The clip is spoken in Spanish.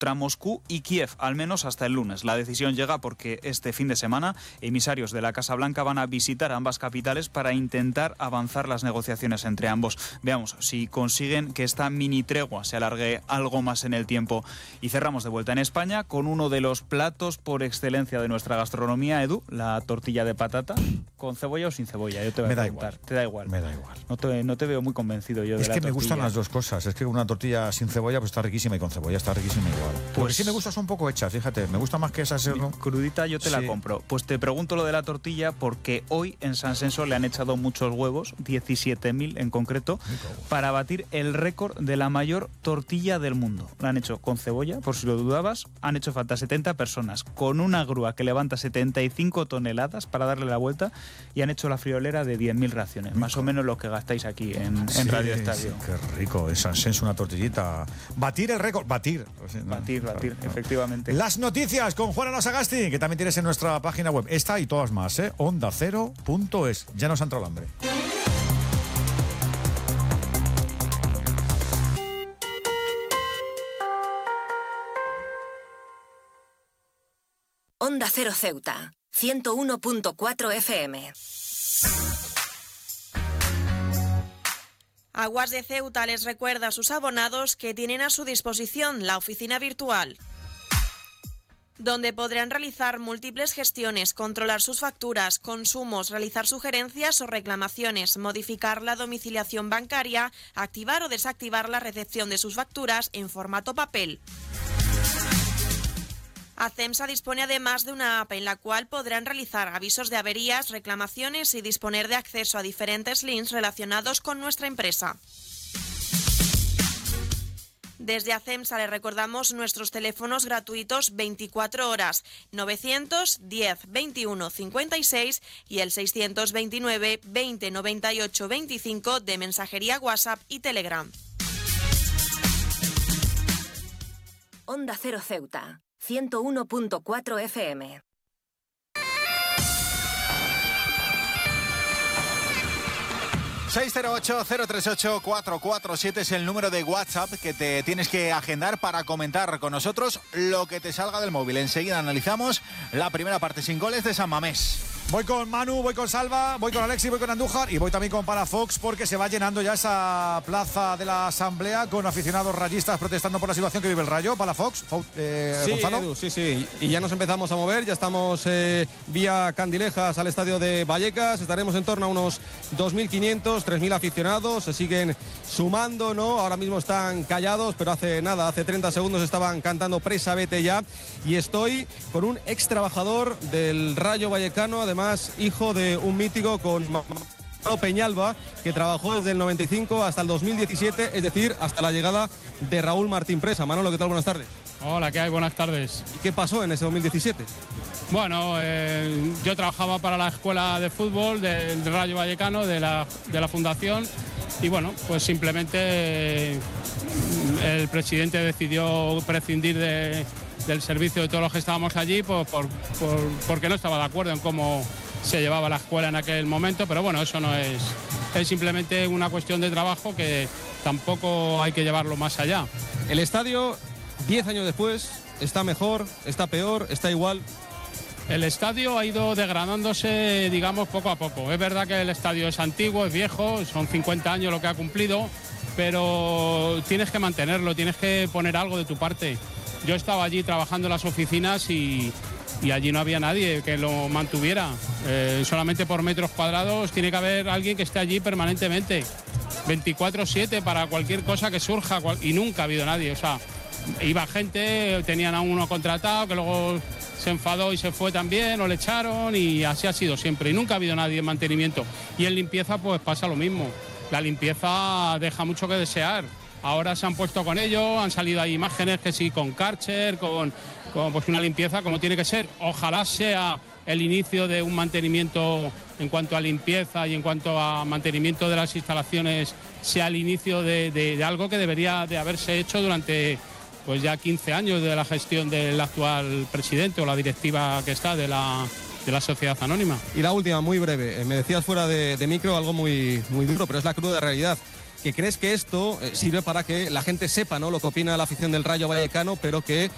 contra Moscú y Kiev, al menos hasta el lunes. La decisión llega porque este fin de semana emisarios de la Casa Blanca van a visitar ambas capitales para intentar avanzar las negociaciones entre ambos. Veamos si consiguen que esta mini tregua se alargue algo más en el tiempo. Y cerramos de vuelta en España con uno de los platos por excelencia de nuestra gastronomía, Edu, la tortilla de patata, con cebolla o sin cebolla. Yo te voy a preguntar. ¿Te da igual? Me da igual. No te veo muy convencido yo de la tortilla. Es que me gustan las dos cosas. Es que una tortilla sin cebolla pues está riquísima y con cebolla está riquísima igual. Porque sí me gusta un poco hecha, fíjate. Me gusta más que esa crudita, yo te la compro. Pues te pregunto lo de la tortilla porque hoy en San Senso le han echado muchos huevos, 17.000 en concreto, para batir el récord de la mayor tortilla del mundo. La han hecho con cebolla, por si lo dudabas. Han hecho falta 70 personas con una grúa que levanta 75 toneladas para darle la vuelta y han hecho la friolera de 10.000 raciones. Más o menos lo que gastáis aquí en Radio Estadio. Sí, qué rico. En San Senso una tortillita. Batir el récord. Batir, efectivamente. Las noticias con Juan Ana Sagasti, que también tienes en nuestra página web. Esta y todas más, ondacero.es. Ya nos ha entrado el hambre. Onda Cero Ceuta, 101.4 FM. Aguas de Ceuta les recuerda a sus abonados que tienen a su disposición la oficina virtual, donde podrán realizar múltiples gestiones, controlar sus facturas, consumos, realizar sugerencias o reclamaciones, modificar la domiciliación bancaria, activar o desactivar la recepción de sus facturas en formato papel. ACEMSA dispone además de una app en la cual podrán realizar avisos de averías, reclamaciones y disponer de acceso a diferentes links relacionados con nuestra empresa. Desde ACEMSA le recordamos nuestros teléfonos gratuitos 24 horas, 910 21 56 y el 629 20 98 25 de mensajería WhatsApp y Telegram. Onda Cero Ceuta, 101.4 FM. ...608-038-447 es el número de WhatsApp que te tienes que agendar para comentar con nosotros lo que te salga del móvil. Enseguida analizamos la primera parte sin goles de San Mamés. Voy con Manu, voy con Salva, voy con Alexis, voy con Andújar y voy también con Palafox porque se va llenando ya esa plaza de la Asamblea con aficionados rayistas protestando por la situación que vive el Rayo. Palafox, sí, Gonzalo. Edu, sí. Y ya nos empezamos a mover, ya estamos vía Candilejas al estadio de Vallecas. Estaremos en torno a unos 2.500, 3.000 aficionados. Se siguen sumando, ¿no? Ahora mismo están callados, pero hace 30 segundos estaban cantando Presa, vete ya. Y estoy con un ex trabajador del Rayo Vallecano, además hijo de un mítico con Peñalba, que trabajó desde el 95 hasta el 2017, es decir, hasta la llegada de Raúl Martín Presa. Manolo, ¿qué tal? Buenas tardes. Hola, ¿qué hay? Buenas tardes. ¿Y qué pasó en ese 2017? Bueno, yo trabajaba para la escuela de fútbol del Rayo Vallecano, de la fundación, y bueno, pues simplemente el presidente decidió prescindir del servicio de todos los que estábamos allí porque no estaba de acuerdo en cómo se llevaba la escuela en aquel momento, pero bueno, eso no es simplemente una cuestión de trabajo que tampoco hay que llevarlo más allá. El estadio, 10 años después, ¿está mejor, está peor, está igual? El estadio ha ido degradándose, digamos, poco a poco. Es verdad que el estadio es antiguo, es viejo, son 50 años lo que ha cumplido, pero tienes que mantenerlo, tienes que poner algo de tu parte. Yo estaba allí trabajando en las oficinas y allí no había nadie que lo mantuviera. Solamente por metros cuadrados tiene que haber alguien que esté allí permanentemente, 24/7 para cualquier cosa que surja, y nunca ha habido nadie. O sea, iba gente, tenían a uno contratado que luego se enfadó y se fue también, o le echaron, y así ha sido siempre. Y nunca ha habido nadie en mantenimiento. Y en limpieza pues pasa lo mismo. La limpieza deja mucho que desear. Ahora se han puesto con ello, han salido ahí imágenes que sí, con Karcher, con pues una limpieza como tiene que ser. Ojalá sea el inicio de un mantenimiento en cuanto a limpieza y en cuanto a mantenimiento de las instalaciones, sea el inicio de algo que debería de haberse hecho durante pues ya 15 años de la gestión del actual presidente o la directiva que está de la Sociedad Anónima. Y la última, muy breve. Me decías fuera de micro algo muy, muy duro, pero es la cruda realidad. ¿Que crees que esto sirve para que la gente sepa, ¿no?, lo que opina la afición del Rayo Vallecano, pero que